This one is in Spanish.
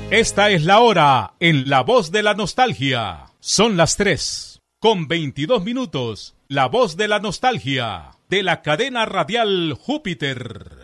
Esta es la hora en La Voz de la Nostalgia. Son las 3:22. La Voz de la Nostalgia, de la cadena radial Júpiter.